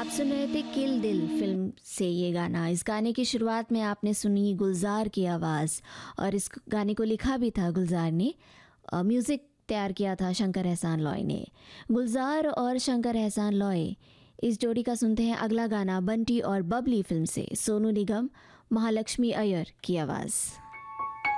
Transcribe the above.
आप सुन रहे थे किल दिल फिल्म से ये गाना। इस गाने की शुरुआत में आपने सुनी गुलजार की आवाज़, और इस गाने को लिखा भी था गुलजार ने, म्यूज़िक तैयार किया था शंकर एहसान लॉय ने। गुलजार और शंकर एहसान लॉय, इस जोड़ी का सुनते हैं अगला गाना बंटी और बबली फिल्म से, सोनू निगम, महालक्ष्मी अय्यर की आवाज़।